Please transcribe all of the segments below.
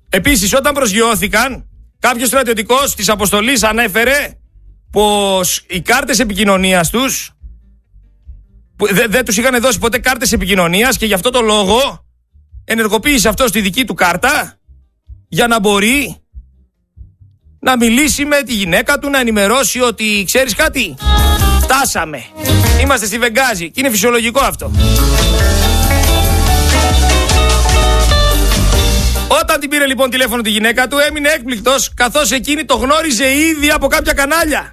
Επίσης, όταν προσγειώθηκαν, κάποιος στρατιωτικός της αποστολής ανέφερε πως οι κάρτες επικοινωνίας τους δεν τους είχαν δώσει ποτέ κάρτες επικοινωνίας και γι' αυτό το λόγο ενεργοποίησε αυτό στη δική του κάρτα για να μπορεί να μιλήσει με τη γυναίκα του, να ενημερώσει ότι ξέρεις κάτι, φτάσαμε, είμαστε στη Βενγκάζη και είναι φυσιολογικό αυτό. Όταν την πήρε λοιπόν τηλέφωνο τη γυναίκα του, έμεινε έκπληκτος καθώς εκείνη το γνώριζε ήδη από κάποια κανάλια.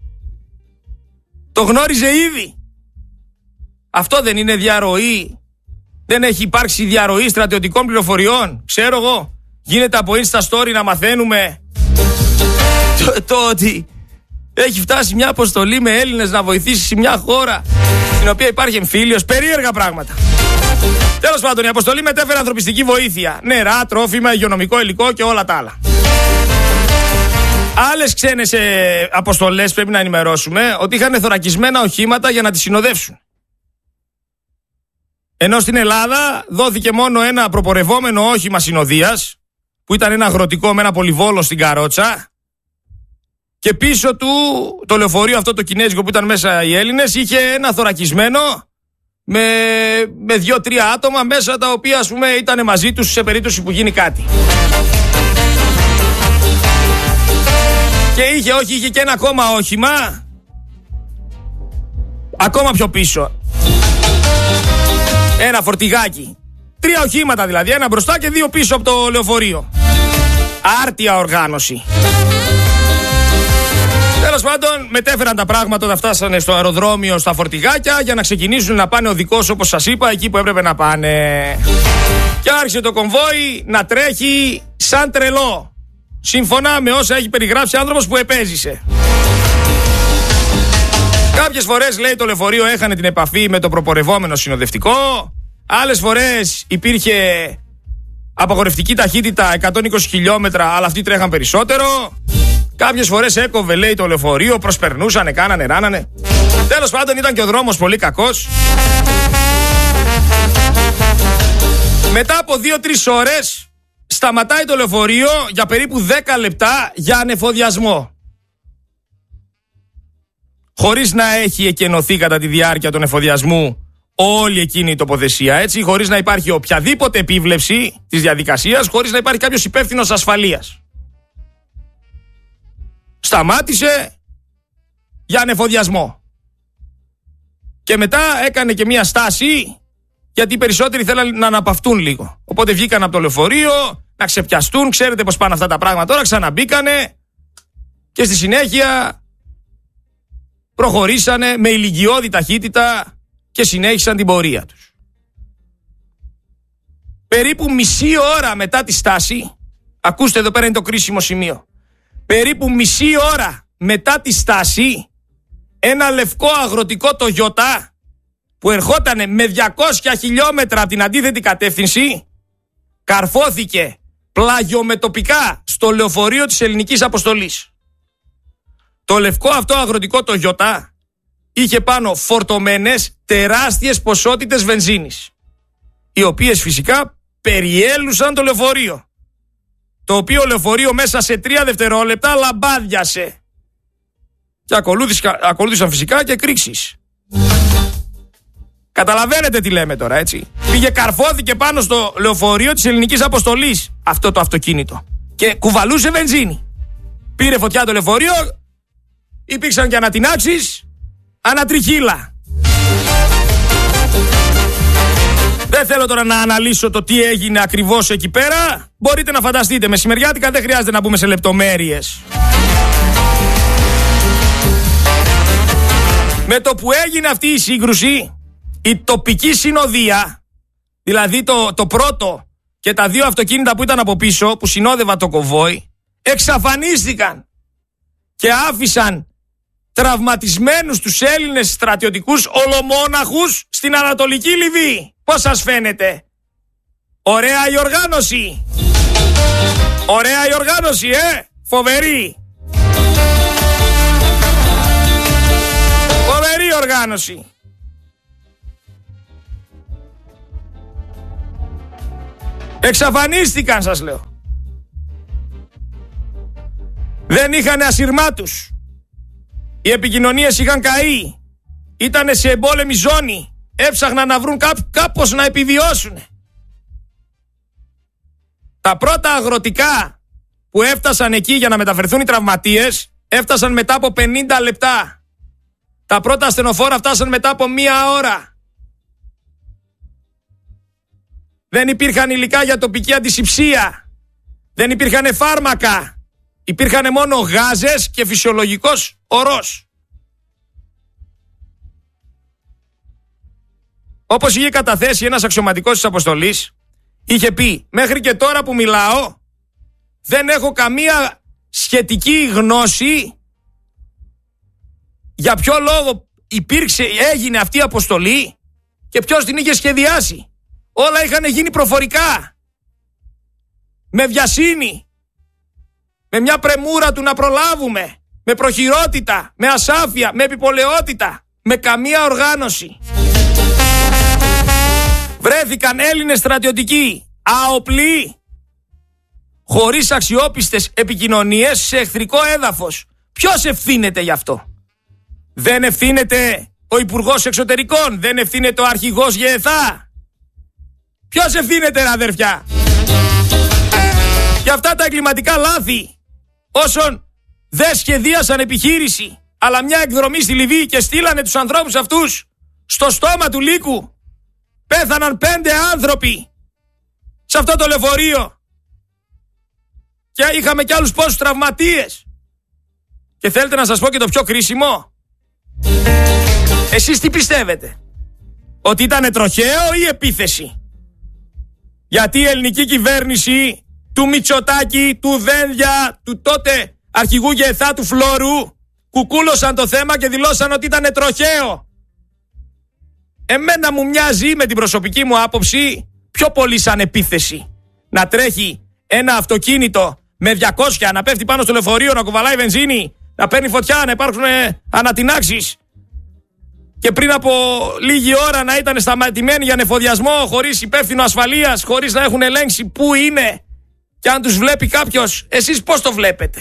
Το γνώριζε ήδη. Αυτό δεν είναι διαρροή? Δεν έχει υπάρξει διαρροή στρατιωτικών πληροφοριών? Ξέρω εγώ, γίνεται από Insta Story να μαθαίνουμε το ότι έχει φτάσει μια αποστολή με Έλληνες να βοηθήσει σε μια χώρα στην οποία υπάρχει εμφύλιος. Περίεργα πράγματα. Τέλος πάντων, η αποστολή μετέφερε ανθρωπιστική βοήθεια. Νερά, τρόφιμα, υγειονομικό υλικό και όλα τα άλλα. Άλλες ξένες αποστολές πρέπει να ενημερώσουμε ότι είχαν θωρακισμένα οχήματα για να τις συνοδεύσουν. Ενώ στην Ελλάδα δόθηκε μόνο ένα προπορευόμενο όχημα συνοδείας, που ήταν ένα αγροτικό με ένα πολυβόλο στην καρότσα, και πίσω του το λεωφορείο αυτό το κινέζικο που ήταν μέσα οι Έλληνες είχε ένα θωρακισμένο με 2-3 άτομα μέσα, τα οποία ας πούμε ήταν μαζί τους σε περίπτωση που γίνει κάτι. Και είχε και ένα ακόμα όχημα ακόμα πιο πίσω, ένα φορτηγάκι. 3 οχήματα δηλαδή, ένα μπροστά και 2 πίσω από το λεωφορείο. Άρτια οργάνωση. Τέλος πάντων, μετέφεραν τα πράγματα όταν φτάσανε στο αεροδρόμιο στα φορτηγάκια για να ξεκινήσουν να πάνε οδικώς, όπως σας είπα, εκεί που έπρεπε να πάνε. Και άρχισε το κομβόι να τρέχει σαν τρελό, σύμφωνα με όσα έχει περιγράψει άνθρωπος που επέζησε. Κάποιες φορές, λέει, το λεωφορείο έχανε την επαφή με το προπορευόμενο συνοδευτικό. Άλλες φορές υπήρχε απαγορευτική ταχύτητα 120 χιλιόμετρα, αλλά αυτοί τρέχαν περισσότερο. Κάποιες φορές έκοβε, λέει, το λεωφορείο, προσπερνούσανε, κάνανε, ράνανε. Τέλος πάντων, ήταν και ο δρόμος πολύ κακός. Μετά από 2-3 ώρες σταματάει το λεωφορείο για περίπου 10 λεπτά για ανεφοδιασμό, χωρίς να έχει εκενωθεί κατά τη διάρκεια των εφοδιασμού όλη εκείνη η τοποθεσία, έτσι, χωρίς να υπάρχει οποιαδήποτε επίβλεψη της διαδικασίας, χωρίς να υπάρχει κάποιος υπεύθυνος ασφαλείας. Σταμάτησε για ανεφοδιασμό. Και μετά έκανε και μία στάση, γιατί οι περισσότεροι θέλαν να αναπαυτούν λίγο. Οπότε βγήκαν από το λεωφορείο, να ξεπιαστούν, ξέρετε πώς πάνε αυτά τα πράγματα τώρα, ξαναμπήκανε και στη συνέχεια προχωρήσανε με ηλικιώδη ταχύτητα και συνέχισαν την πορεία τους. Περίπου μισή ώρα μετά τη στάση, ακούστε εδώ πέρα είναι το κρίσιμο σημείο, περίπου μισή ώρα μετά τη στάση, ένα λευκό αγροτικό Toyota που ερχότανε με 200 χιλιόμετρα από την αντίθετη κατεύθυνση, καρφώθηκε πλαγιομετωπικά στο λεωφορείο της ελληνικής αποστολής. Το λευκό αυτό αγροτικό Toyota είχε πάνω φορτωμένες τεράστιες ποσότητες βενζίνης, οι οποίες φυσικά περιέλουσαν το λεωφορείο, το οποίο λεωφορείο μέσα σε 3 δευτερόλεπτα λαμπάδιασε. Και ακολούθησαν φυσικά και κρίξεις. Καταλαβαίνετε τι λέμε τώρα, έτσι. Πήγε, καρφώθηκε πάνω στο λεωφορείο της ελληνικής αποστολής αυτό το αυτοκίνητο και κουβαλούσε βενζίνη. Πήρε φωτιά το λεωφορείο, υπήρξαν και ανατινάξεις, ανατριχύλα. Δεν θέλω τώρα να αναλύσω το τι έγινε ακριβώς εκεί πέρα. Μπορείτε να φανταστείτε, μεσημεριάτικα δεν χρειάζεται να μπούμε σε λεπτομέρειες. Με το που έγινε αυτή η σύγκρουση, η τοπική συνοδεία, δηλαδή το πρώτο και τα 2 αυτοκίνητα που ήταν από πίσω, που συνόδευαν το κοβόι, εξαφανίστηκαν και άφησαν τραυματισμένους τους Έλληνες στρατιωτικούς ολομόναχους στην Ανατολική Λιβύη. Πώς σας φαίνεται? Ωραία η οργάνωση. Ωραία η οργάνωση, φοβερή. Φοβερή οργάνωση. Εξαφανίστηκαν, σας λέω. Δεν είχαν ασυρμάτους. Οι επικοινωνίες είχαν καεί. Ήτανε σε εμπόλεμη ζώνη. Έψαχναν να βρουν κάπως να επιβιώσουν. Τα πρώτα αγροτικά που έφτασαν εκεί για να μεταφερθούν οι τραυματίες έφτασαν μετά από 50 λεπτά. Τα πρώτα ασθενοφόρα φτάσαν μετά από 1 ώρα. Δεν υπήρχαν υλικά για τοπική αντισηψία. Δεν υπήρχαν φάρμακα. Υπήρχαν μόνο γάζες και φυσιολογικός ορός. Όπως είχε καταθέσει ένας αξιωματικός της αποστολής, είχε πει: μέχρι και τώρα που μιλάω δεν έχω καμία σχετική γνώση για ποιο λόγο έγινε αυτή η αποστολή και ποιος την είχε σχεδιάσει. Όλα είχαν γίνει προφορικά, με βιασύνη, με μια πρεμούρα του να προλάβουμε, με προχειρότητα, με ασάφεια, με επιπολαιότητα, με καμία οργάνωση. Βρέθηκαν Έλληνες στρατιωτικοί, αοπλοί, χωρίς αξιόπιστες επικοινωνίες σε εχθρικό έδαφος. Ποιος ευθύνεται γι' αυτό? Δεν ευθύνεται ο Υπουργός Εξωτερικών? Δεν ευθύνεται ο Αρχηγός ΓΕΘΑ? Ποιος ευθύνεται, ρε αδερφιά? Για αυτά τα εγκληματικά λάθη, όσων δεν σχεδίασαν επιχείρηση, αλλά μια εκδρομή στη Λιβύη και στείλανε τους ανθρώπους αυτούς στο στόμα του λύκου. Πέθαναν 5 άνθρωποι σε αυτό το λεωφορείο. Και είχαμε κι άλλους πόσους τραυματίες. Και θέλετε να σας πω και το πιο κρίσιμο? Εσείς τι πιστεύετε? Ότι ήταν τροχαίο ή επίθεση? Γιατί η ελληνική κυβέρνηση του Μητσοτάκη, του Δένδια, του τότε αρχηγού ΓΕΘΑ του Φλόρου κουκούλωσαν το θέμα και δηλώσαν ότι ήταν τροχαίο. Εμένα μου μοιάζει, με την προσωπική μου άποψη, πιο πολύ σαν επίθεση. Να τρέχει ένα αυτοκίνητο με 200, να πέφτει πάνω στο λεωφορείο, να κουβαλάει βενζίνη, να παίρνει φωτιά, να υπάρχουν ανατινάξεις. Και πριν από λίγη ώρα να ήταν σταματημένοι για νεφοδιασμό, χωρίς υπεύθυνο ασφαλείας, χωρίς να έχουν ελέγξει πού είναι και αν τους βλέπει κάποιος. Εσείς πώς το βλέπετε?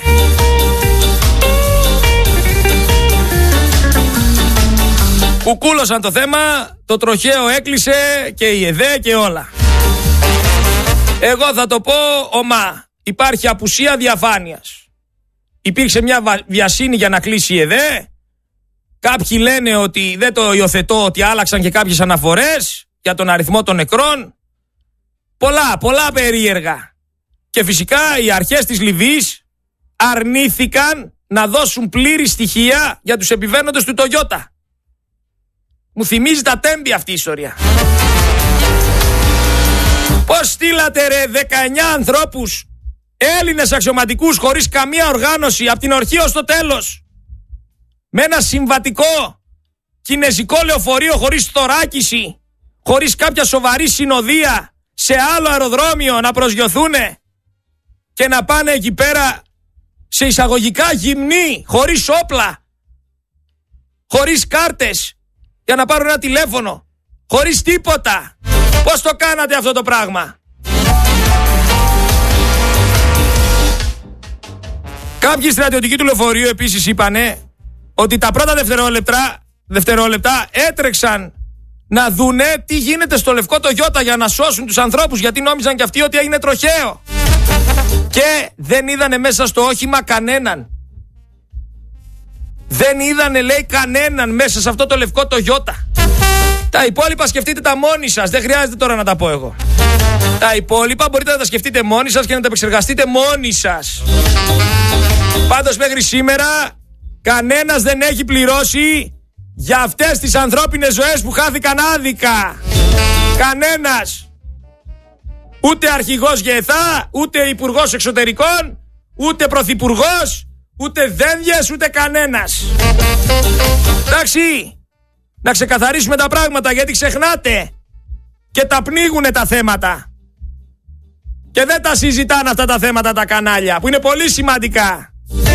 Κουκούλωσαν το θέμα, το τροχαίο έκλεισε και η ΕΔΕ και όλα. Εγώ θα το πω ομά. Υπάρχει απουσία διαφάνειας. Υπήρξε μια βιασύνη για να κλείσει η ΕΔΕ. Κάποιοι λένε ότι δεν το υιοθετώ, ότι άλλαξαν και κάποιες αναφορές για τον αριθμό των νεκρών. Πολλά περίεργα. Και φυσικά οι αρχές της Λιβύης αρνήθηκαν να δώσουν πλήρη στοιχεία για τους επιβαίνοντες του Τογιώτα. Μου θυμίζει τα Τέμπη αυτή η ιστορία. Πώς στείλατε, ρε, 19 ανθρώπους, Έλληνες αξιωματικούς, χωρίς καμία οργάνωση, από την αρχή ως το τέλος, με ένα συμβατικό κινεζικό λεωφορείο, χωρίς θωράκιση, χωρίς κάποια σοβαρή συνοδεία, σε άλλο αεροδρόμιο να προσγειωθούνε και να πάνε εκεί πέρα σε εισαγωγικά γυμνοί, χωρίς όπλα, χωρίς κάρτες, για να πάρουν ένα τηλέφωνο, χωρίς τίποτα? Πώς το κάνατε αυτό το πράγμα? Κάποιοι στρατιωτικοί του λεωφορείου επίσης είπανε ότι τα πρώτα δευτερόλεπτα έτρεξαν να δούνε τι γίνεται στο λευκό Τογιώτα για να σώσουν τους ανθρώπους, γιατί νόμιζαν κι αυτοί ότι έγινε τροχαίο. Και δεν είδανε μέσα στο όχημα κανέναν. Δεν είδανε, λέει, κανέναν μέσα σε αυτό το λευκό Τογιώτα. Τα υπόλοιπα σκεφτείτε τα μόνοι σας. Δεν χρειάζεται τώρα να τα πω εγώ. Τα υπόλοιπα μπορείτε να τα σκεφτείτε μόνοι σας και να τα επεξεργαστείτε μόνοι σας. Πάντως μέχρι σήμερα κανένας δεν έχει πληρώσει για αυτές τις ανθρώπινες ζωές που χάθηκαν άδικα. Κανένας. Ούτε αρχηγός ΓΕΘΑ, ούτε υπουργός εξωτερικών, ούτε πρωθυπουργός, ούτε δένδιες, ούτε κανένας. Εντάξει, να ξεκαθαρίσουμε τα πράγματα, γιατί ξεχνάτε και τα πνίγουνε τα θέματα και δεν τα συζητάνε αυτά τα θέματα τα κανάλια, που είναι πολύ σημαντικά.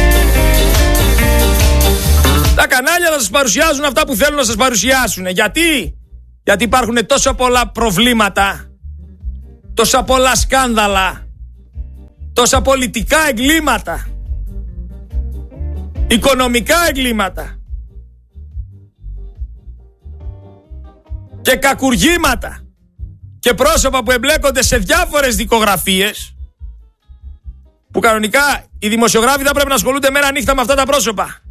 Τα κανάλια θα σας παρουσιάζουν αυτά που θέλουν να σας παρουσιάσουν. Γιατί υπάρχουν τόσα πολλά προβλήματα, τόσα πολλά σκάνδαλα, τόσα πολιτικά εγκλήματα, οικονομικά εγκλήματα και κακουργήματα και πρόσωπα που εμπλέκονται σε διάφορες δικογραφίες, που κανονικά οι δημοσιογράφοι θα πρέπει να ασχολούνται μέρα νύχτα με αυτά τα πρόσωπα.